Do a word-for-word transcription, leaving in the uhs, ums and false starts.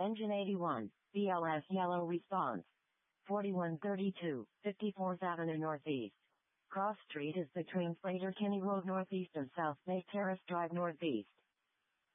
Engine eighty-one, B L S yellow response. forty-one thirty-two, fifty-fourth Avenue Northeast. Cross Street is between Slater Kinney Road Northeast and South Bay Terrace Drive Northeast.